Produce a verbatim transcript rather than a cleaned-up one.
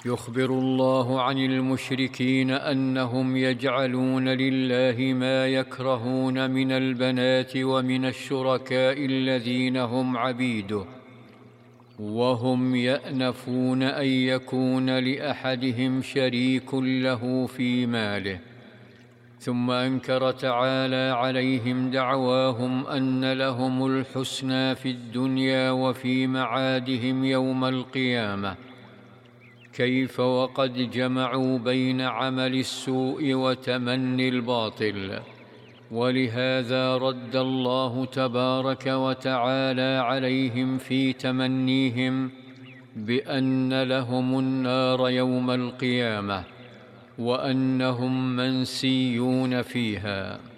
يخبر الله عن المشركين أنهم يجعلون لله ما يكرهون من البنات ومن الشركاء الذين هم عبيده، وهم يأنفون أن يكون لأحدهم شريك له في ماله. ثم أنكر تعالى عليهم دعواهم أن لهم الحسنى في الدنيا وفي معادهم يوم القيامة، كيف وقد جمعوا بين عمل السوء وتمني الباطل. ولهذا رد الله تبارك وتعالى عليهم في تمنيهم بأن لهم النار يوم القيامة وأنهم منسيون فيها.